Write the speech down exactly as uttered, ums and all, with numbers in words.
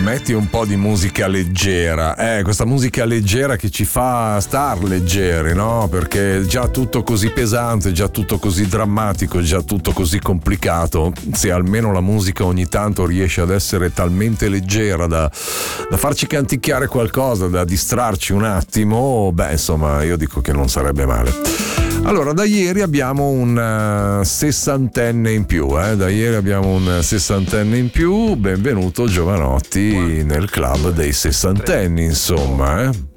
metti un po' di musica leggera, eh, questa musica leggera che ci fa star leggeri, no? Perché è già tutto così pesante, già tutto così drammatico, già tutto così complicato. Se almeno la musica ogni tanto riesce ad essere talmente leggera da, da farci canticchiare qualcosa, da distrarci un attimo, beh, insomma, io dico che non sarebbe male. Allora, da ieri abbiamo un uh, sessantenne in più, eh? Da ieri abbiamo un sessantenne in più. Benvenuto Giovanotti nel club dei sessantenni, insomma, eh?